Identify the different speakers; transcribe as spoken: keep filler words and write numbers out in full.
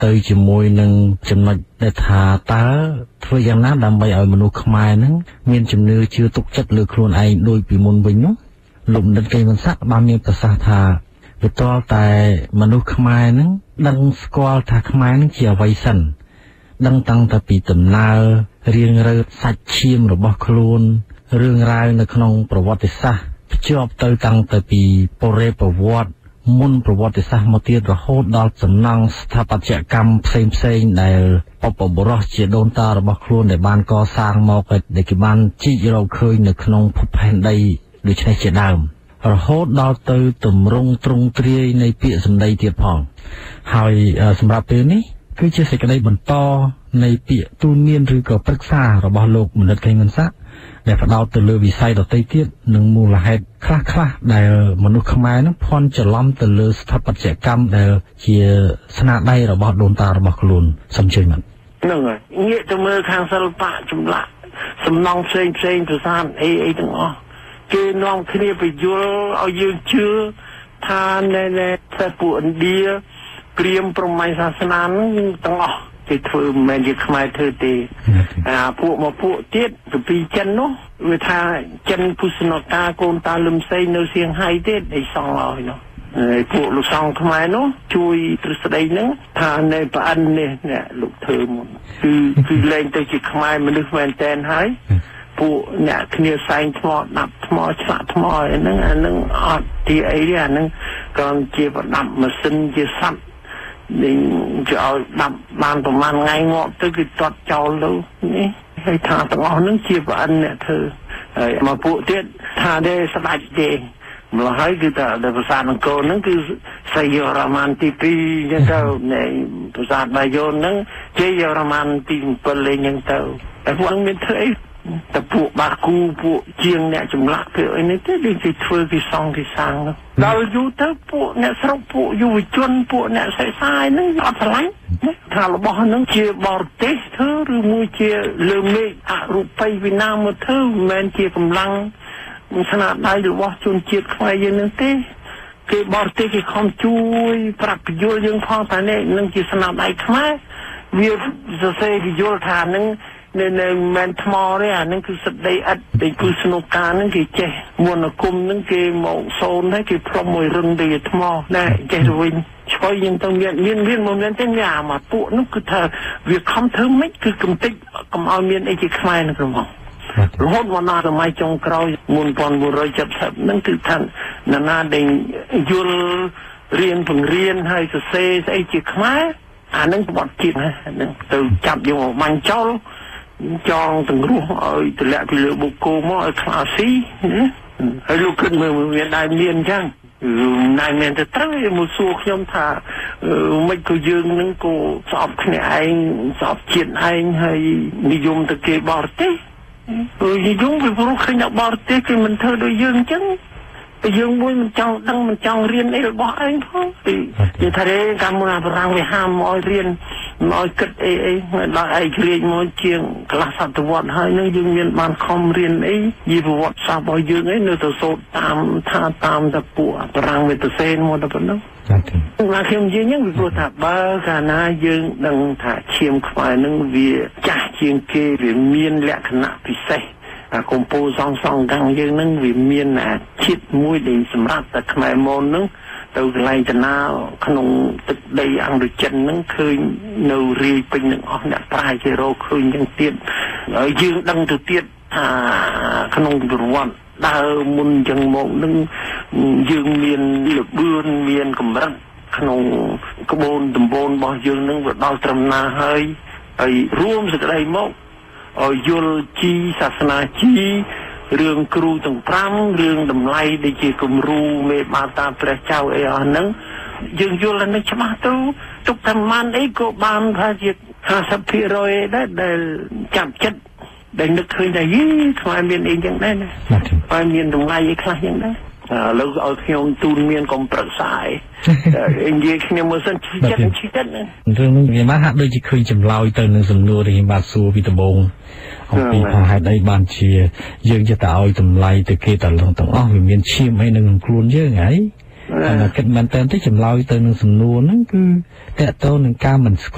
Speaker 1: ទៅជាមួយនឹងចំណុចដែលថាតើធ្វើយ៉ាងណាដើម្បីឲ្យមនុស្សខ្មែរហ្នឹងមានជំនឿជឿទុកចិត្តលើខ្លួនឯងដូចពីមុនវិញនោះលោកបណ្ឌិតកេងវណ្ណស័ក្តិបានមានប្រសាសន៍ថាវាតលតែមនុស្សខ្មែរហ្នឹងដឹងស្គាល់ថាខ្មែរហ្នឹងជាអ្វីសិនដឹងតាំងតែពីដំណើររៀងរើសាច់ឈាមរបស់ខ្លួនរឿងរ៉ាវនៅក្នុងប្រវត្តិសាស្ត្រភ្ជាប់ទៅតាំងតែពីបរិបប្រវត្តិមុនប្រវត្តិសាស្ត្រមកទៀតរហូតដល់សំណង់ស្ថាបត្យកម្មផ្សេងផ្សេងដែលអបបរោះជាដូនតារបស់ខ្លួនដែលបានកសាងមកដែលគេបានជីករកឃើញនៅក្នុងភពផែនដីដូច្នេះជាដើមរហូតដល់ទៅទម្រង់ទ្រង់ទ្រាយនៃពាក្យសម្ដីទៀតផងហើយសម្រាប់ពេលនេះគឺជាសេចក្តីបន្តនៃពាក្យទូន្មានឬក៏ប្រឹក្សារបស់លោកបណ្ឌិតកេងវណ្ណស័ក្តិដែលផ្ដោតទៅលើវិស័យដទៃទៀតនិងមូលហេតុខ្លះខ្លះដែលមនុស្សខ្មែរនឹងភ័ន្តច្រឡំទៅលើស្ថាបត្យកម្មដែលជាស្នាដៃរបស់ដូនតារបស់ខ្លួនសូមជឿមក
Speaker 2: ហ្នឹងហើយងាកទៅមើលខាងសិល្បៈចម្លាក់សំណង់ផ្សេងផ្សេងប្រាសាទអីអីទាំងអស់គេនាំគ្នាបញ្យល់ឲ្យយើងជឿថានៅនៅតែពួកឥណ្ឌាព្រាហ្មណ៍ព្រហ្មញ្ញសាសនាទាំងអស់គេធ្វើមិនមែនជាខ្មែរធ្វើទេអាពួកមកពួកទៀតទៅពីចិននោះវាថាចិនពុស្ណកាកូនតាលឹមសីនៅសៀងហៃទៀតឯសង់ឲ្យនោះហើយពួកលោកសង្ឃខ្មែរនោះជួយទ្រឹស្ដីហ្នឹងថានៅប្រអិននេះអ្នកលោកធ្វើមុនគឺគឺលែងទៅជាខ្មែរមនុស្សមែនតែនហើយពួកអ្នកគ្នាសែងថ្មដាប់ថ្មឆ្លាក់ថ្មហ្នឹងអាហ្នឹងអត់ទីអីទេអាហ្នឹងក៏ជាប្រដាប់ម៉ាស៊ីនជាសត្វនឹងจะเอาดับបានប្រហែលថ្ងៃងាប់ទៅគឺទាត់ចោលទៅនេះហើយថាទាំងអស់ហ្នឹងជាប្រអិនអ្នកធ្វើហើយមកពួកទៀតថាទេស្ដាច់ទេម្ល៉េះហើយគឺថាប្រាសាទអង្គរហ្នឹងគឺសយរ៉ាម៉ានទីពីរអញ្ចឹងទៅនៃប្រាសាទបាយ័នហ្នឹងជាយរ៉ាម៉ានទីbảyលេងអញ្ចឹងទៅតែពួកហ្នឹងមានធ្វើអីតែពួកបាគូពួកជាងអ្នកចម្លាក់ធ្វើអីនេះទេដូចគេធ្វើគេសង់គេសាងដល់យូរទៅពួកអ្នកស្រុកពួកយុវជនពួកអ្នកសិក្សាហ្នឹងអត់ឆ្លាញ់ថារបស់ហ្នឹងជាបរទេសធ្វើឬមួយជាលើមេឃអរូបីវិណាមកធ្វើមិនមែនជាកម្លាំងស្នាដៃរបស់ជនជាតិខ្មែរយើងនឹងទេគេបរទេសគេខំជួយប្រាប់ពយល់យើងផងថានេះនឹងជាស្នាដៃខ្មែរវាសរសេរពយល់ថាហ្នឹងនៅនៅមែនថ្មទេអាហ្នឹងគឺសិទ្ធិឥតតែគឺស្នុកការហ្នឹងគេចេះមន្តអាគមហ្នឹងគេមកសូនហើយគេផ្លុំមួយរឹងទៅថ្មណែចេះទៅវិញឆ្លើយយើងទៅមានមានមានមិនមែនទេញ៉ាមកពួកនោះគឺថាវាខំធ្វើមិនគឺកំតិចកុំឲ្យមានអីជាខ្មែរនៅក្នុងរហូតមកដល់សម័យចុងក្រោយmột nghìn bốn trăm七mươiហ្នឹងគឺថាណានាដែលយល់រៀនបង្រៀនហើយសរសេរស្អីជាខ្មែរអាហ្នឹងក្បត់ជាតិហ្នឹងទៅចាប់យកមកបាញ់ចោលចងទាំងរស់ឲ្យទម្លាក់ពីលើបុកគោមកឲ្យខ្លាស៊ីហើយលោកគិតមើលមានដែរមានអញ្ចឹងណៃមានទៅត្រូវមកសួរខ្ញុំថាមិនក៏យើងនឹងក៏ស្អប់គ្នាឯងស្អប់ជាតិឯងហើយនិយមទៅគេបរទេសនិយមពីព្រោះឃើញអ្នកបរទេសគេមិនធ្វើដូចយើងអញ្ចឹងតែយើងមួយមិនចង់ដឹងមិនចង់រៀនអីរបស់ឯងផងពីនិយាយថាទេកាលមុនអាបរាំងវាហាមមកឲ្យរៀនមកគិតអីអីដល់ឯងគ្រាចមកជាងកន្លះសតវត្សហើយនឹងយើងមានបានខំរៀនអីយីប្រវត្តិសាស្ត្ររបស់យើងអីនៅទៅសូត្រតាមថាតាមតពួកបរាំងវាទៅសេនមកដល់ប៉ុណ្ណឹងចា៎មកខ្ញុំនិយាយហ្នឹងវាព្រោះថាបើកាលណាយើងដឹងថាឈាមខ្មែរនឹងវាចាស់ជាងគេវាមានលក្ខណៈពិសេសអាកំពូលសងសងកាំងយើងនឹងវាមានអាជាតិមួយដែលសម្រាប់តែខ្មែរមុននឹងទៅកន្លែងតាណាក្នុងទឹកដីអង្គរចិនហ្នឹងឃើញនៅរាយពេញនឹងអស់អ្នកប្រាជ្ញគេរកឃើញយ៉ាងទៀតហើយយើងដឹងទៅទៀតថាក្នុងប្រវត្តិដើមមុនចឹងមកនឹងយើងមានលបឿនមានកម្រិតក្នុងក្បូនដំបូនរបស់យើងនឹងវាដល់ត្រឹមណាហើយហើយរួមសេចក្តីមកឲ្យយល់ជីសាសនាជីរឿងគ្រូទាំងប្រាំរឿងតម្លៃដែលជាគំរូមេបាតាព្រះចៅអីអស់ហ្នឹងយើងយល់ឲ្យនឹងច្បាស់ទៅទុកតែមិនអីក៏បានថាជាห้าสิบភាគរយដែរដែលចាប់ចិត្តដែលនឹកឃើញថាយីខ្មែរមានអីចឹងដែរណាខ្មែរមានតម្លៃអីខ្លះចឹងដែរឥឡូវឲ្យខ្ញុំទូនមានកុំប្រឹក្សាអីនិយាយខ្ញុំមើលសិនឈឺចិត្តឈឺចិត្ត
Speaker 1: រឿងនេះវាមកហាក់ដូចជាឃើញចម្លើយទៅនឹងសំណួរដែលខ្ញុំបាទសួរពីដំបូងអំពីថាហេតុអីបានជាយើងចិត្តតែឲ្យតម្លៃទៅគេតែលងទាំងអស់វាមានឈាមអីនៅក្នុងខ្លួនយើងហើយតែគិតមែនតើទៅចម្លើយទៅនឹងសំណួរហ្នឹងគឺតកតទៅនឹងការមិនស្គាល់